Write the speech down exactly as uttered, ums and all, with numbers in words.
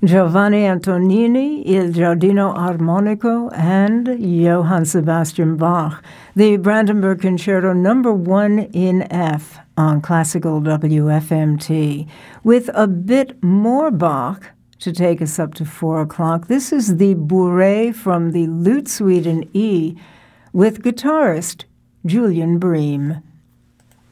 Giovanni Antonini, Il Giardino Armonico, and Johann Sebastian Bach. The Brandenburg Concerto number one in F on Classical W F M T. With a bit more Bach to take us up to four o'clock, this is the Bourrée from the Lute Suite in E with guitarist Julian Bream.